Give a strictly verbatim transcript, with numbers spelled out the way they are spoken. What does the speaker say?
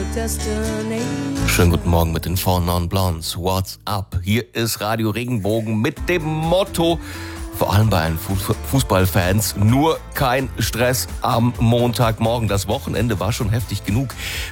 Schönen guten Morgen mit den Four Non Blondes. What's up? Hier ist Radio Regenbogen mit dem Motto, vor allem bei allen Fußballfans, nur kein Stress am Montagmorgen. Das Wochenende war schon heftig genug.